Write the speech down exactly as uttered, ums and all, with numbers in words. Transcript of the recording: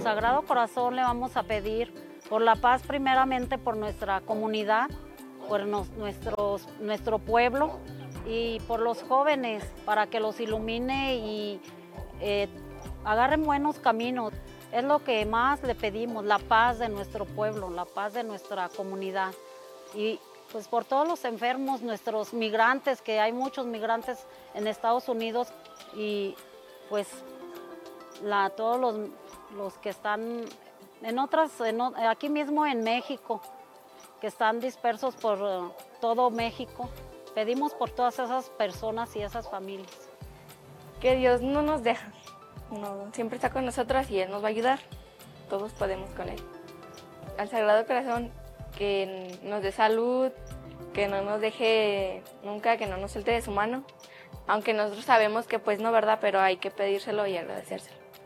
Sagrado Corazón le vamos a pedir por la paz primeramente, por nuestra comunidad, por nos, nuestros, nuestro pueblo y por los jóvenes, para que los ilumine y eh, agarren buenos caminos. Es lo que más le pedimos, la paz de nuestro pueblo, la paz de nuestra comunidad. Y pues por todos los enfermos, nuestros migrantes, que hay muchos migrantes en Estados Unidos, y pues la, todos los, los que están en otras, en, aquí mismo en México, que están dispersos por uh, todo México. Pedimos por todas esas personas y esas familias. Que Dios no nos deja, no, siempre está con nosotras y Él nos va a ayudar. Todos podemos con Él. Al Sagrado Corazón, que nos dé salud, que no nos deje nunca, que no nos suelte de su mano. Aunque nosotros sabemos que pues no, ¿verdad? Pero hay que pedírselo y agradecérselo.